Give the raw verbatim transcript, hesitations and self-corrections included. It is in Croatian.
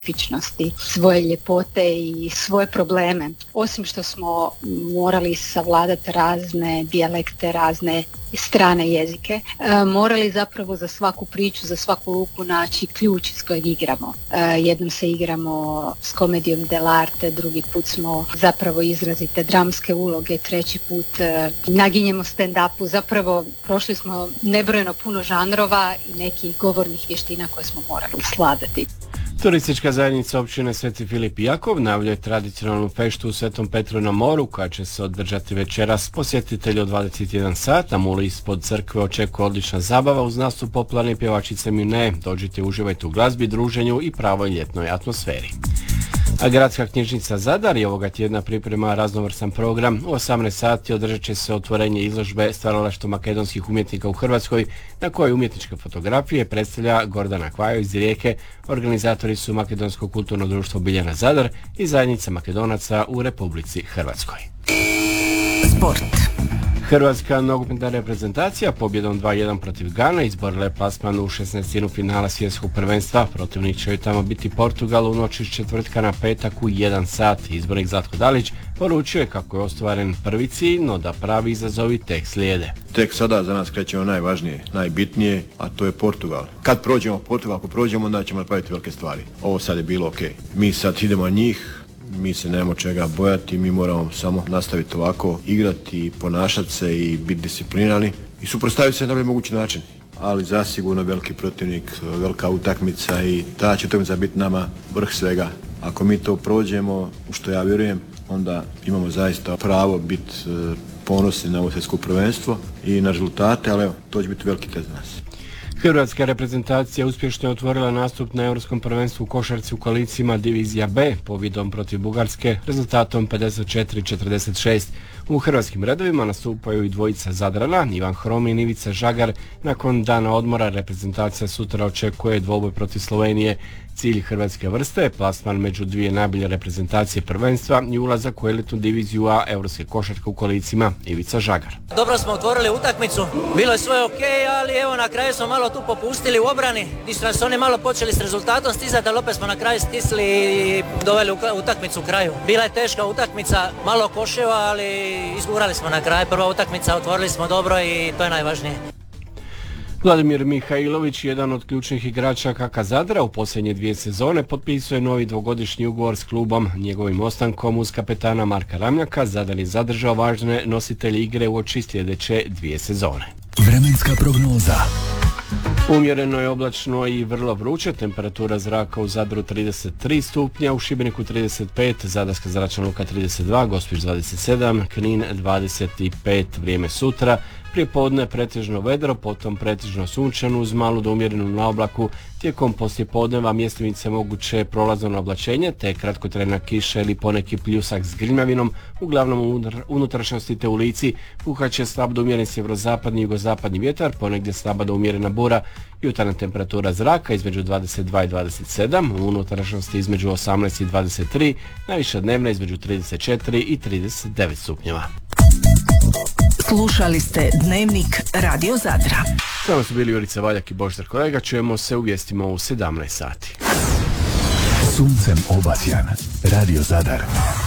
specifičnosti, svoje ljepote i svoje probleme. Osim što smo morali savladati razne dijalekte, razne strane jezike, e, morali zapravo za svaku priču, za svaku luku naći ključ iz kojeg igramo. E, jednom se igramo s komedijom dell'arte, drugi put smo zapravo izrazite dramske uloge, treći put e, naginjemo stand-upu, zapravo prošli smo nebrojeno puno žanrova i nekih govornih vještina koje smo morali sladati. Turistička zajednica općine Sveti Filip i Jakov najavljuje tradicionalnu feštu u Svetom Petru na moru koja će se održati večeras. Posjetitelji od dvadeset jedan sat na muli ispod crkve očekuje odlična zabava uz nastup popularne pjevačice Mine. Dođite, uživajte u glazbi, druženju i pravoj ljetnoj atmosferi. A Gradska knjižnica Zadar je ovoga tjedna priprema raznovrsan program. U osamnaest sati održat će se otvorenje izložbe Stvaralaštvo makedonskih umjetnika u Hrvatskoj, na kojoj umjetničke fotografije predstavlja Gordana Kvajo iz Rijeke. Organizatori su Makedonsko kulturno društvo Biljana Zadar i zajednica Makedonaca u Republici Hrvatskoj. Sport. Hrvatska nogometna reprezentacija pobjedom dva jedan protiv Gane izborila je plasman u šesnaestinu finala svjetskog prvenstva. Protivnik će tamo biti Portugal u noći iz četvrtka na petak u jedan sat. Izbornik Zlatko Dalić poručio je kako je ostvaren prvi cilj, no da pravi izazovi tek slijede. Tek sada za nas krećemo najvažnije, najbitnije, a to je Portugal. Kad prođemo Portugal, ako prođemo, onda ćemo napraviti velike stvari. Ovo sad je bilo ok. Mi sad idemo na njih. Mi se nemamo čega bojati, mi moramo samo nastaviti ovako, igrati, ponašati se i biti disciplinirani i suprotstaviti se na najbolji mogući način. Ali zasigurno veliki protivnik, velika utakmica i ta će utakmica biti nama vrh svega. Ako mi to prođemo, u što ja vjerujem, onda imamo zaista pravo biti ponosni na ovo svjetsko prvenstvo i na rezultate, ali evo, to će biti veliki test za nas. Hrvatska reprezentacija uspješno je otvorila nastup na Europskom prvenstvu u košarci u kolicima Divizija B pobjedom protiv Bugarske rezultatom pedeset četiri četrdeset šest. U hrvatskim redovima nastupaju i dvojica Zadrana, Ivan Hromin i Ivica Žagar. Nakon dana odmora reprezentacija sutra očekuje dvoboj protiv Slovenije. Cilj hrvatske vrste je plasman među dvije najbolje reprezentacije prvenstva i ulazak u elitnu diviziju A Europske košarke u kolicima. Ivica Žagar. Dobro smo otvorili utakmicu, bilo je sve ok, ali evo na kraju smo malo tu popustili u obrani, gdje su nas oni malo počeli s rezultatom stizati, ali opet smo na kraju stisli i doveli utakmicu u kraju. Bila je teška utakmica, malo koševa, ali izgurali smo na kraju. Prva utakmica, otvorili smo dobro i to je najvažnije. Vladimir Mihajlović, jedan od ključnih igrača K K Zadra, u posljednje dvije sezone potpisuje novi dvogodišnji ugovor s klubom. Njegovim ostankom uz kapetana Marka Ramljaka Zadar je zadržao važne nositelje igre u oči sljedeće dvije sezone. Vremenska prognoza. Umjereno je oblačno i vrlo vruće, temperatura zraka u Zadru trideset tri stupnja, u Šibeniku trideset pet, Zadarska zračna luka trideset dva, Gospić dvadeset sedam, Knin dvadeset pet, vrijeme sutra. Prije podne pretežno vedro, potom pretežno sunčano uz malu do umjerenu na oblaku. Tijekom poslijepodneva mjestimice moguće prolazno oblačenje te kratkotrajna kiša ili poneki pljusak s grimljavinom, uglavnom u unutrašnjosti te u Lici. Puhat će slab do umjeren sjeverozapadni i jugozapadni vjetar, ponegdje slaba do umjerena bura. Jutarnja temperatura zraka između dvadeset dva i dvadeset sedam, u unutrašnjosti između osamnaest i dvadeset tri, najviša dnevna između trideset četiri i trideset devet stupnjeva. Slušali ste Dnevnik Radio Zadra. Samo su bili Jurica Valjak i Božidar Kolega, čujemo se u vijestima u sedamnaest sati. Suncem obasjan, Radio Zadar.